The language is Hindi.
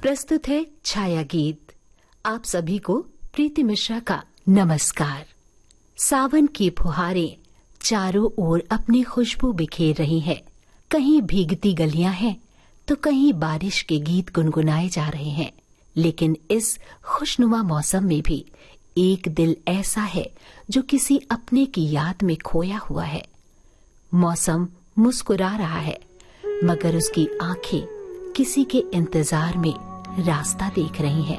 प्रस्तुत है छाया गीत। आप सभी को प्रीति मिश्रा का नमस्कार। सावन की फुहारें चारों ओर अपनी खुशबू बिखेर रही हैं। कहीं भीगती गलियां हैं तो कहीं बारिश के गीत गुनगुनाए जा रहे हैं। लेकिन इस खुशनुमा मौसम में भी एक दिल ऐसा है जो किसी अपने की याद में खोया हुआ है। मौसम मुस्कुरा रहा है मगर उसकी आंखें किसी के इंतजार में रास्ता देख रही हैं।